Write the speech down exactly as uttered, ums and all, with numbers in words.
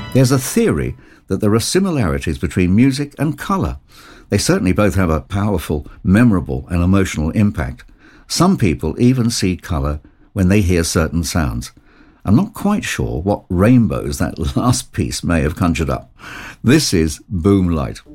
There's a theory that there are similarities between music and colour. They certainly both have a powerful, memorable and emotional impact. Some people even see colour when they hear certain sounds. I'm not quite sure what rainbows that last piece may have conjured up. This is Boomlight.